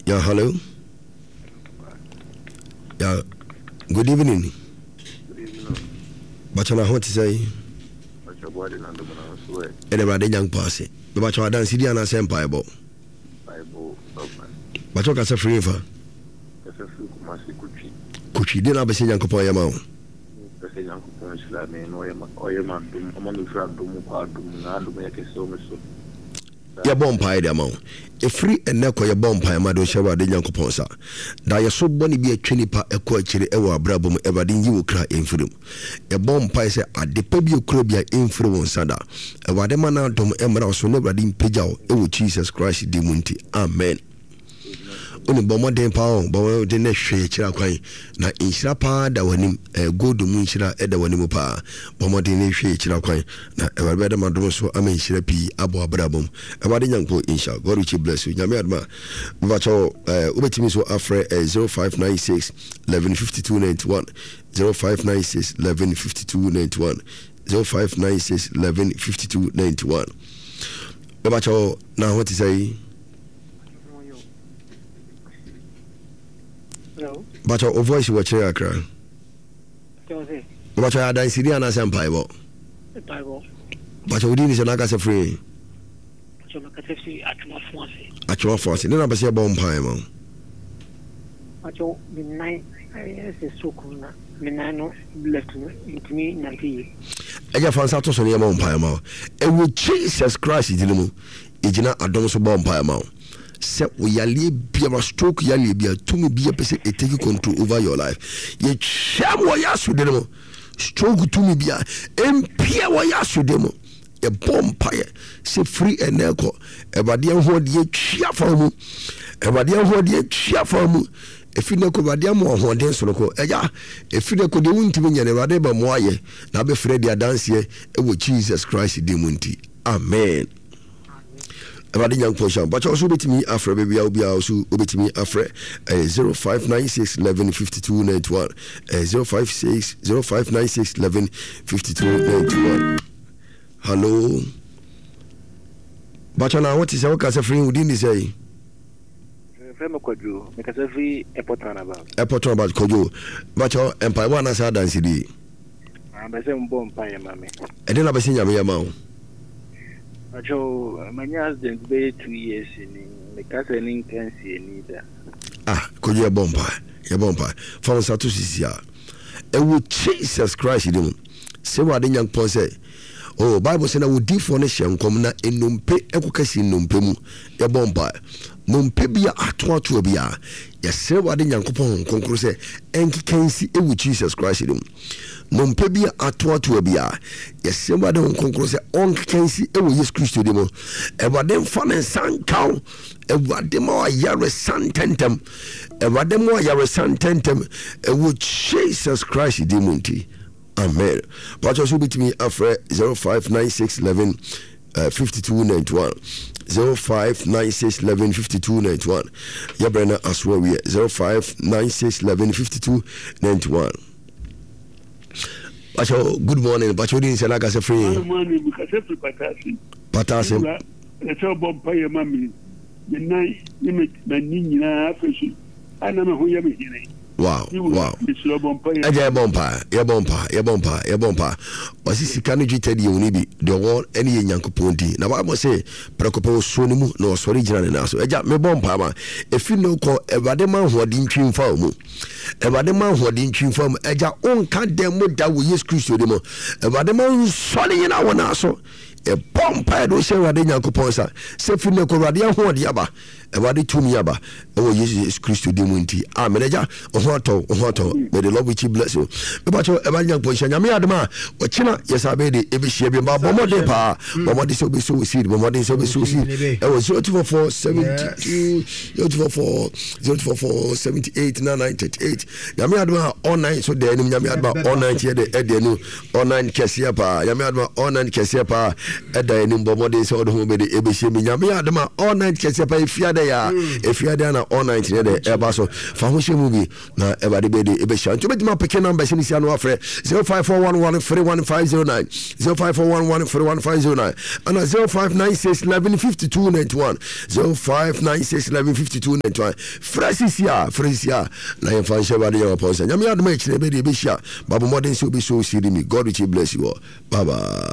Yeah, hello. Yeah, good evening. Bachana, what to say? Everybody young pass. The Bachana dance Sidiana Senpai Bo. Bachoka sa free for. Kuchi didn't have a sing Uncle Poyamo. Your bomb pie, the amount. A free and neck your bomb pie, Madame Sheva, the young Coponsa. Dia so bonny be a chinipa, a coaching, ever brabum, ever didn't you cry in freedom. A bomb pie say at the Pebble Crobia influence, and a Wademana Dom Emerald so never didn't page out, Jesus Christ, Dimunti. Amen. Only Bomodin Pound, Bomo de Neshe Chiraquai, na Inshapa, that when him go to Munchira, Edda Wanimupa, Bomodin Neshe Chiraquai, na Everbetter Madroso, Amen Shirapi, Abu Abrabum, about the young poor Insha, God which bless you, Yamadma, Vacho, Ubetimiso Afre 0596 1152 91, 0596 1152 91, 0596 1152 91. Babacho, now what to say? Hello. But your voice was a cry. But I didn't see the answer and Bible. But you didn't say, like I said, free. At your force, then I say a bomb pie. But your midnight is so cool. Minano left me 90. I have found out on your bomb pie. And with Jesus Christ, it didn't a domestic bomb pie. Se uyali bia stroke yali bia tumi bia pese e take control over your life ye cham wa yasu demo stroke tumi bia empia wa yasu demo e bompaye se free eneko ebade ho de twa famu ebade ho de twa famu efine ko bade mo ho den so ko eja efine ko de wuntimi nyane bade ba mo aye na be free dia dance e wo Jesus Christ demunti. Amen. About young portion, but also bet me after baby. I'll be also bet me after 0596 1152 91 056 0596 1152 91. Hello, but now what is our case of friend within this say? Frame Kojo, because every airport about Kojo, but your empire one as I dance it. I'm a same bomb pie, mammy. I didn't have a senior amount. Acho manya has been 2 years in the castle in Kensi neither. Ah, could you a bomba? Your bomba. Found Satusisia. And with Jesus Christ, you do. Say what the young Paul say. Oh, Bible said I would defornation come na in numpe ekukasi numpemu. Your bomba. Numpe bia atwa to bia. Yes, say what the young coupon conclude. And Kensi with Jesus Christ, you do. Numpe bia atwa to bia. Yes, somebody on conclude on Kensi Jesus Christ demo. Ever them fun and san cow. Ever them all yare san tentem. Ever them all yare san tentem. With Jesus Christ demunti. Amen. But also be to me after 0596 11 52 91. 0596 11 52 91. Yabrena as well we 0596 11 52 91. Bacho, good morning. Bacho didn't say like I said free. Good morning, because every patasi. Patasi. Let's all bomb pay your mammy. The night you make my nina fishing. I don't know who you're making. Wow. Eja bompa. Wasi sikani jite di unibi. The world any yankuponti. Na Bible say prekopo sonimu no sorry jina na so. Eja me bompa ma. If you know ko evade man ho di ntwin fa mu. Evade man ho di ntwin fa mu. Eja onka dem mo da wo Jesus Christ demo. Evade man sole yina wona so. E bompa do se wade yankuponsa. Se fi ne ko wade ho di aba. Evade tumi aba. E Jesus Christ demo nti. Amen. Eja Ohoto, may the Lord which he bless you. But your Evangelical position, Yamiadama, or China, yes, I made it every year. Bomode pa, Bomodi so be suicide, Bomodi so be suicide. It was 024 72, 024 78 998. Yamiadama all night, so then Yamiadama all night here, the Edenu, all nine Kessiapa, Yamiadama all night Kessiapa, at the Bomodi so the home, the ABC, Yamiadama all night Kessiapa, if you are the ya if you are there all night ne de eba so fa ho hye mu bi na eba de be de ebe hya nto betima pick number ni sia no afre 0541131509 0541131509 and 0596115291 0596115291 Frasisia na yemfa hye ba de ya pause nyame adoma e kire be de ebe hya babo modern so be so siri me God will bless you all. Bye bye.